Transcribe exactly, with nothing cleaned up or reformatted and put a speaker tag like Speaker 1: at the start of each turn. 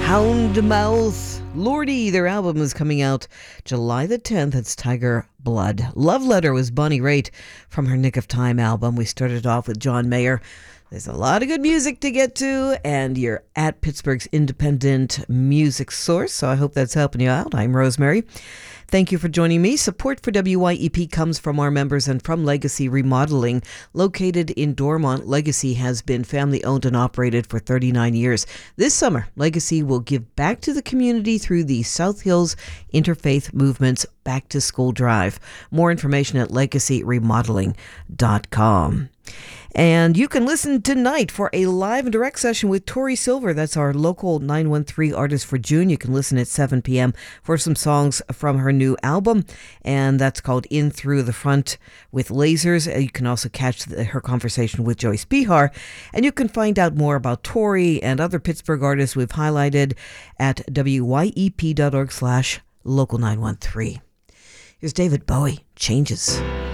Speaker 1: Houndmouth, Lordy, their album is coming out July the tenth. It's Tiger Blood. Love Letter was Bonnie Raitt from her Nick of Time album. We started off with John Mayer. There's a lot of good music to get to, and you're at Pittsburgh's independent music source, so I hope that's helping you out. I'm Rosemary. Thank you for joining me. Support for W Y E P comes from our members and from Legacy Remodeling. Located in Dormont, Legacy has been family-owned and operated for thirty-nine years. This summer, Legacy will give back to the community through the South Hills Interfaith Movement's Back to School Drive. More information at legacy remodeling dot com. And you can listen tonight for a live and direct session with Tori Silver. That's our local nine one three artist for June. You can listen at seven p.m. for some songs from her new album, and that's called In Through the Front with Lasers. You can also catch the, her conversation with Joyce Behar, and you can find out more about Tori and other Pittsburgh artists we've highlighted at W Y E P dot org slash local nine one three. Here's David Bowie, Changes.